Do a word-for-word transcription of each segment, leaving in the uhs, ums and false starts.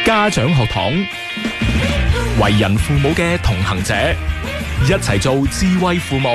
家長學堂，為人父母嘅同行者，一齊做智慧父母。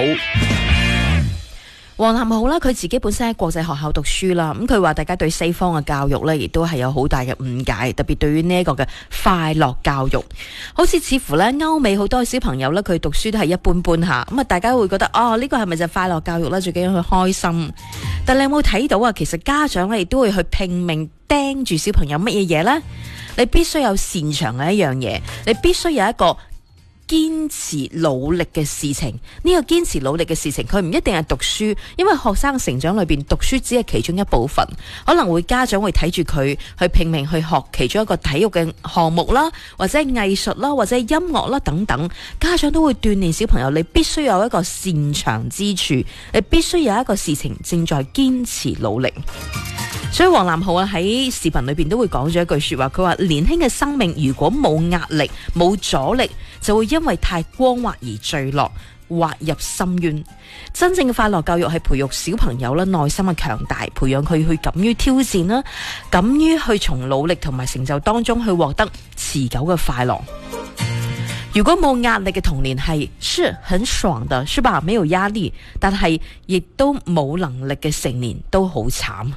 黃南浩啦，佢自己本身喺國際學校讀書啦，咁佢話大家對西方嘅教育呢，亦都係有好大嘅誤解，特別對於呢一個嘅快樂教育，好似似乎呢歐美好多小朋友呢，佢讀書都係一般般下，咁啊大家會覺得哦呢個係咪就係快樂教育呢？最緊要佢開心。但你有冇睇到啊？其實家長呢亦都會去拼命盯住小朋友乜嘢嘢呢？你必須有擅長嘅一樣嘢，你必須有一個堅持努力嘅事情，呢、這個堅持努力嘅事情，佢唔一定係讀書，因為學生成長裏邊讀書只係其中一部分，可能會家長會睇住佢去拼命去學其中一個體育嘅項目啦，或者係藝術啦，或者係音樂啦等等，家長都會鍛煉小朋友，你必須有一個擅長之處，你必須有一個事情正在堅持努力。所以黃南浩啊喺視頻裏邊都會講咗一句說話，佢話年輕嘅生命如果冇壓力冇阻力，就會因為太光滑而墜落滑入深淵。真正嘅快樂教育係培育小朋友啦內心嘅強大，培養佢去敢於挑戰啦，敢於去從努力同埋成就當中去獲得持久嘅快樂。如果冇壓力嘅童年係是很爽的，是吧？沒有壓力，但係亦都冇能力嘅成年都好慘。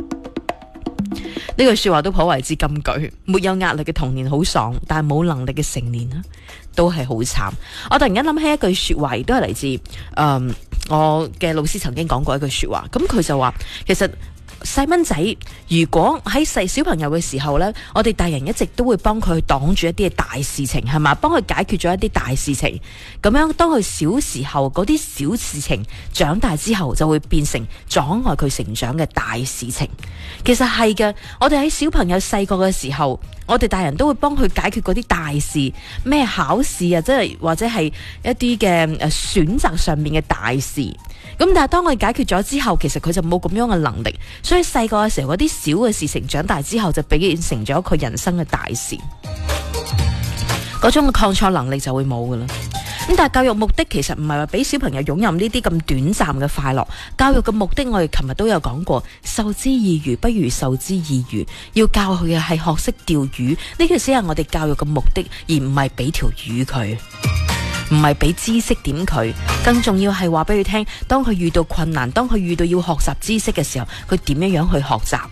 呢句說話都頗為之金句，沒有壓力嘅童年好爽，但係冇能力嘅成年都係好慘。我突然間諗起一句說話，亦都係嚟自誒、嗯、我嘅老師曾經講過一句說話，咁佢就話其實細蚊仔如果喺細小朋友嘅時候呢，我哋大人一直都會幫佢擋住一啲嘅大事情，係嘛？幫佢解決咗一啲大事情，咁樣當佢小時候嗰啲小事情長大之後就會變成阻礙佢成長嘅大事情。其實係嘅，我哋喺小朋友細個嘅時候，我哋大人都會幫佢解決嗰啲大事，咩考試啊，即係或者係一啲嘅誒選擇上面嘅大事。咁但係當我哋解決咗之後，其實佢就冇咁樣嘅能力，所以細個嘅時候嗰啲小嘅事情，長大之後就變成咗佢人生嘅大事，嗰種嘅抗挫能力就會冇噶啦。咁但係教育目的其實唔係話俾小朋友擁有呢啲咁短暫嘅快樂，教育嘅目的我哋琴日都有講過，授之以魚不如授之以漁，要教佢嘅係學識釣魚，呢個先係我哋教育嘅目的，而唔係俾條魚佢。唔係俾知識點佢，更重要係話俾佢聽，當佢遇到困難，當佢遇到要學習知識嘅時候，佢點樣樣去學習。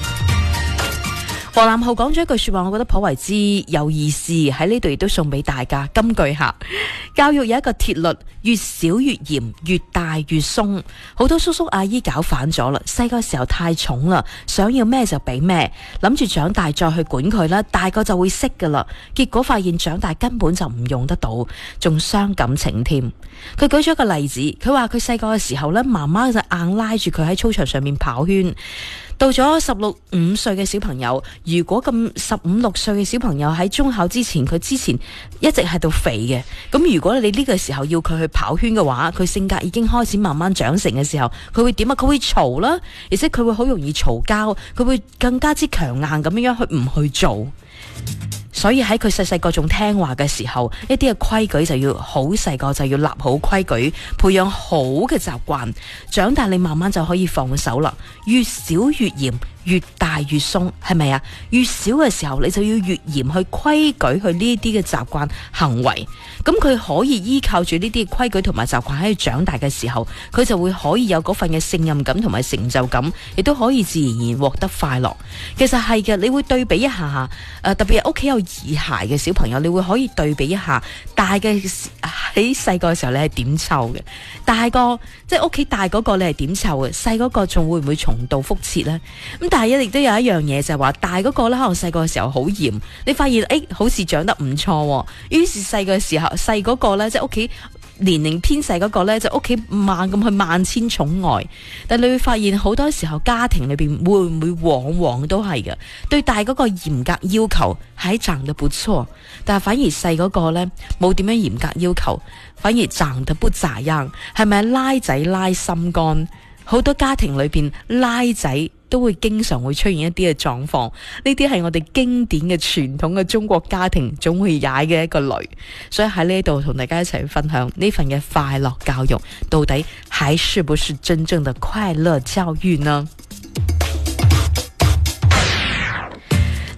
黃南浩講咗一句說話，我覺得頗為之有意思，喺呢度亦都送俾大家金句下。教育有一個鐵律，越少越嚴，越大越鬆。好多叔叔阿姨搞反咗啦，細個時候太寵啦，想要咩就俾咩，諗住長大再去管佢啦，大個就會識噶啦。結果發現長大根本就唔用得到，仲傷感情添。佢舉咗一個例子，佢話佢細個嘅時候呢，媽媽就硬拉住佢喺操場上面跑圈。到咗十六五歲嘅小朋友，如果咁十五六歲嘅小朋友喺中考之前，佢之前一直喺度肥嘅，咁如果你呢個時候要佢去跑圈嘅話，佢性格已經開始慢慢長成嘅時候，佢會點啊？佢會嘈啦，而且佢會好容易嘈交，佢會更加之強硬咁樣去唔去做。所以喺佢細細個仲聽話嘅時候，一啲嘅規矩就要好細個就要立好規矩，培養好嘅習慣，長大你慢慢就可以放手啦。越少越嚴，越大越鬆，係咪啊？越少嘅時候你就要越嚴去規矩去呢啲嘅習慣行為，咁佢可以依靠住呢啲規矩同埋習慣喺佢長大嘅時候，佢就會可以有嗰份嘅勝任感同埋成就感，亦都可以自然而然獲得快樂。其實係嘅，你會對比一下誒、呃，特別係屋企有兒孩嘅小朋友，你會可以對比一下大嘅喺細個嘅時候你係點湊嘅，大個即係屋企大嗰個你係點湊嘅，細嗰個仲會唔會重蹈覆轍呢？咁但係亦都有一樣嘢就係話，大嗰個咧可能細個嘅時候好嚴，你發現誒、欸、好似長得唔錯，於是細個嘅時候細嗰個咧即係屋企年齡偏細嗰個咧就屋企萬咁去萬千寵愛，但你會發現好多時候家庭裏邊會唔會往往都係嘅，對大嗰個嚴格要求係長得不錯，但係反而細嗰個咧冇點樣嚴格要求，反而長得不咋樣，係咪拉仔拉心肝？好多家庭裏邊拉仔都會經常會出現一啲嘅狀況，呢啲係我哋經典嘅傳統嘅中國家庭總會踩嘅一個雷，所以喺呢度同大家一齊分享呢份嘅快樂教育，到底還是不是真正的快樂教育呢？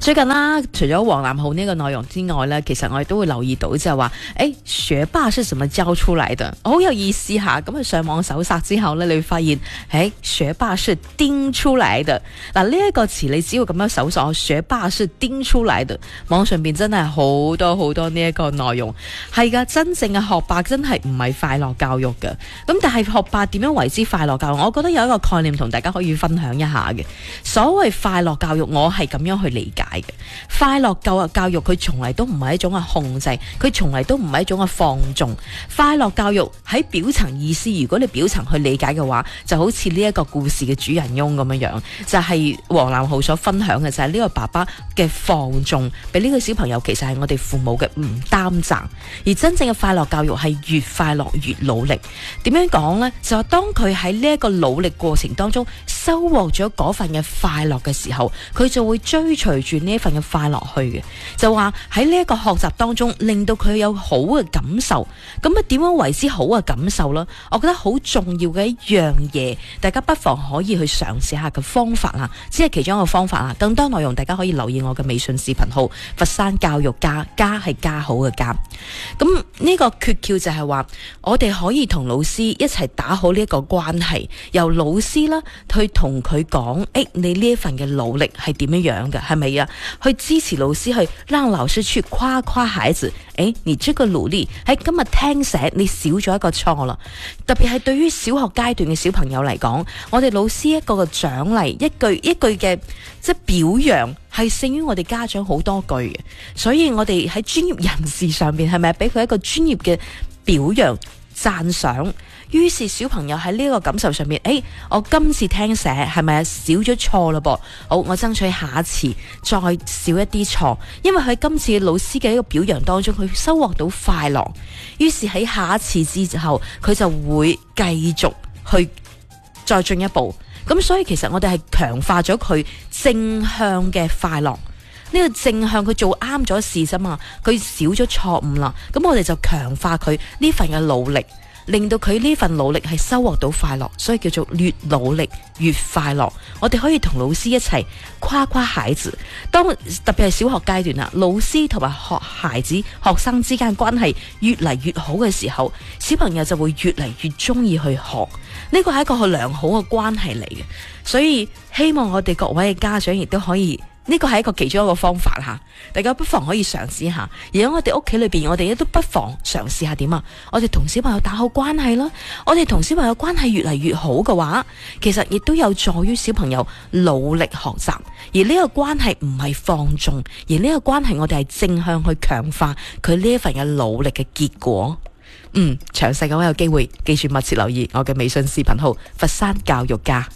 最近啦，除咗黃南浩呢個內容之外呢，其實我哋都會留意到就係話，誒，學霸是什麼教出來的？好有意思吓。咁啊上網搜索之後呢，你會發現，誒，學霸是釘出來的。嗱，呢一個詞你只要咁樣搜索，學霸是釘出來的，網上邊真係好多好多呢一個內容。係噶，真正嘅學霸真係唔係快樂教育嘅。咁但係學霸點樣為之快樂教育？我覺得有一個概念同大家可以分享一下嘅。所謂快樂教育，我係咁樣去理解嘅。快樂教育教育佢從嚟都唔係一種嘅控制，佢從嚟都唔係一種嘅放縱。快樂教育喺表層意思，如果你表層去理解嘅話，就好似呢一個故事嘅主人翁咁樣樣，就係黃南浩所分享嘅就係呢個爸爸嘅放縱，俾呢個小朋友其實係我哋父母嘅唔擔責。而真正嘅快樂教育係越快樂越努力。點樣講呢？就係當佢喺呢一個努力過程當中收穫咗嗰份嘅快樂嘅時候，佢就會追隨住呢一份嘅快樂去嘅。就話喺呢一個學習當中，令到佢有好嘅感受。咁啊，點樣為之好嘅感受呢？我覺得好重要嘅一樣嘢，大家不妨可以去嘗試下嘅方法啊，只係其中一個方法啊。更多內容大家可以留意我嘅微信視頻號佛山教育家，家係加好嘅家。咁呢個訣竅就係話，我哋可以同老師一齊打好呢一個關係，由老師啦去同佢講，誒，你呢一份嘅努力係點樣樣嘅，係咪啊？去支持老師，去讓老師去誇誇孩子，誒，你這個努力喺今日聽寫，你少咗一個錯啦。特別係對於小學階段嘅小朋友嚟講，我哋老師一個嘅獎勵，一句一句嘅即係表揚，係勝於我哋家長好多句嘅。所以我哋喺專業人士上邊，係咪俾佢一個專業嘅表揚讚賞？於是小朋友喺呢個感受上面，誒、哎，我今次聽寫係咪啊少咗錯嘞噃？好，我爭取下一次再少一啲錯，因為喺今次老師嘅一個表揚當中，佢收穫到快樂，於是喺下一次之後，佢就會繼續去再進一步。咁所以其實我哋係強化咗佢正向嘅快樂。呢個正向佢做啱咗事啫嘛，佢少咗錯誤啦，咁我哋就強化佢呢份嘅努力，令到佢呢份努力係收穫到快樂，所以叫做越努力越快樂。我哋可以同老師一齊誇誇孩子，當特別係小學階段啦，老師同埋學孩子學生之間關係越嚟越好嘅時候，小朋友就會越嚟越中意去學，呢個係一個好良好嘅關係嚟嘅。所以希望我哋各位嘅家長亦都可以。呢個係一個其中一個方法吓，大家不妨可以嘗試下。而喺我哋屋企裏邊，我哋亦都不妨嘗試下點啊？我哋同小朋友打好關係啦，我哋同小朋友關係越嚟越好嘅話，其實亦都有助於小朋友努力學習。而呢個關係唔係放縱，而呢個關係我哋係正向去強化佢呢一份嘅努力嘅結果。嗯，詳細嘅話有機會記住密切留意我嘅微信視頻號佛山教育家。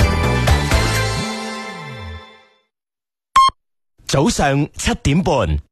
早上七點半。